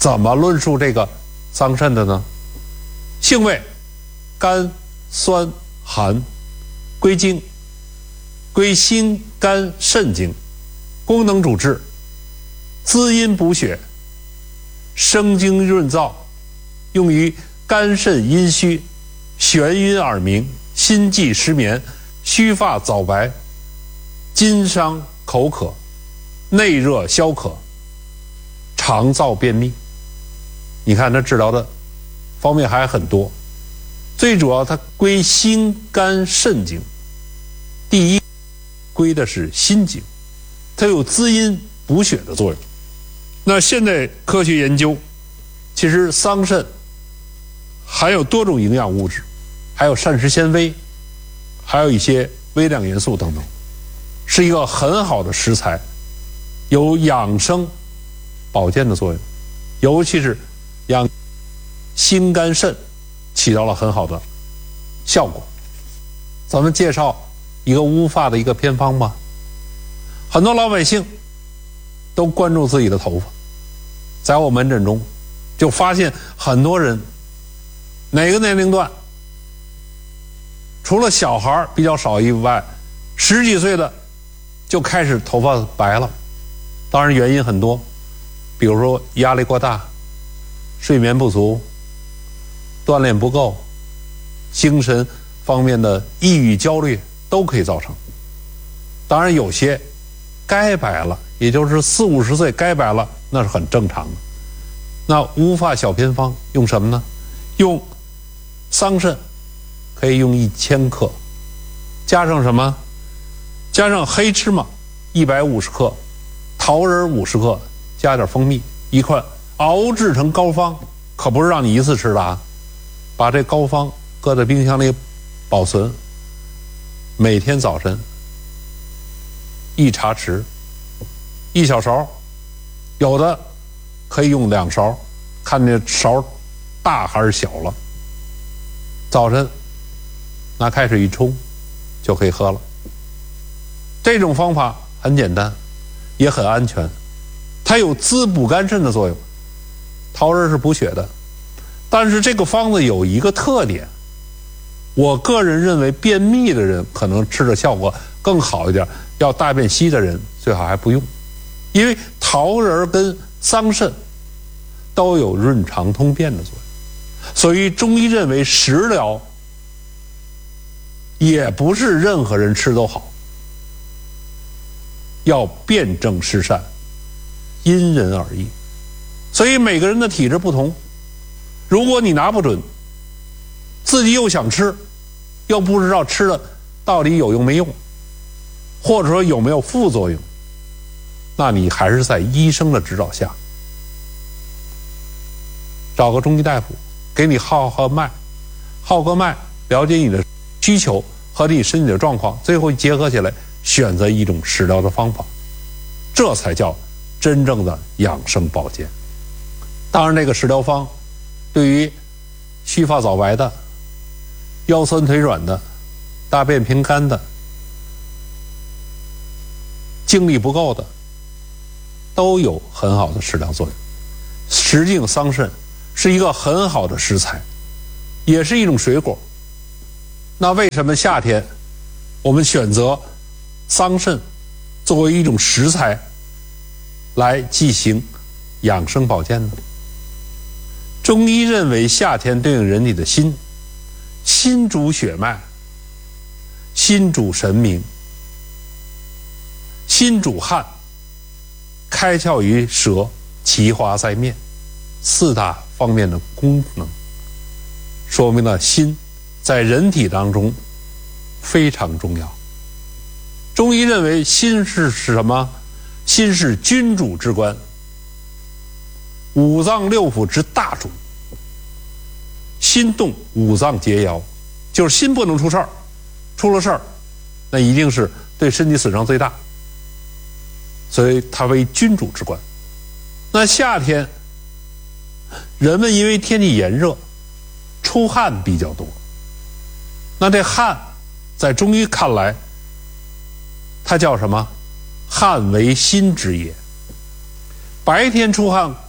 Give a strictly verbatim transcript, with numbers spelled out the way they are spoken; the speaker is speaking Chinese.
怎么论述这个桑葚的呢？性味甘酸寒，归经归心肝肾经，功能主治滋阴补血，生津润燥，用于肝肾阴虚、眩晕耳鸣、心悸失眠、须发早白、津伤口渴、内热消渴、肠燥便秘。你看它治疗的方面还很多，最主要它归心肝肾经。第一，归的是心经，它有滋阴补血的作用。那现代科学研究，其实桑葚含有多种营养物质，还有膳食纤维，还有一些微量元素等等，是一个很好的食材，有养生保健的作用，尤其是养心肝肾起到了很好的效果。咱们介绍一个乌发的一个偏方吧。很多老百姓都关注自己的头发，在我门诊中就发现很多人哪个年龄段，除了小孩比较少以外，十几岁的就开始头发白了。当然原因很多，比如说压力过大、睡眠不足、锻炼不够、精神方面的抑郁焦虑都可以造成。当然有些该白了，也就是四五十岁该白了，那是很正常的。那乌发小偏方用什么呢？用桑葚，可以用一千克，加上什么？加上黑芝麻一百五十克，桃仁五十克，加点蜂蜜一块，熬制成膏方，可不是让你一次吃的啊！把这膏方搁在冰箱里保存，每天早晨一茶匙，一小勺，有的可以用两勺，看这勺大还是小了。早晨拿开水一冲就可以喝了。这种方法很简单，也很安全，它有滋补肝肾的作用。桃仁是补血的，但是这个方子有一个特点，我个人认为便秘的人可能吃的效果更好一点，要大便稀的人最好还不用。因为桃仁跟桑葚都有润肠通便的作用，所以中医认为食疗也不是任何人吃都好，要辨证施善，因人而异。所以每个人的体质不同，如果你拿不准，自己又想吃，又不知道吃了到底有用没用，或者说有没有副作用，那你还是在医生的指导下，找个中医大夫给你号号脉，号个脉，了解你的需求和你身体的状况，最后结合起来选择一种食疗的方法，这才叫真正的养生保健。当然这个食疗方对于须发早白的、腰酸腿软的、大便频干的、精力不够的都有很好的食疗作用。什茎桑葚是一个很好的食材，也是一种水果。那为什么夏天我们选择桑葚作为一种食材来进行养生保健呢？中医认为夏天对应人体的心，心主血脉，心主神明，心主汗，开窍于舌，其华在面，四大方面的功能，说明了心在人体当中非常重要。中医认为心是什么？心是君主之官，五脏六腑之大主。心动五脏皆夭，就是心不能出事儿，出了事儿那一定是对身体损伤最大，所以它为君主之官。那夏天人们因为天气炎热，出汗比较多，那这汗在中医看来它叫什么？汗为心之也。白天出汗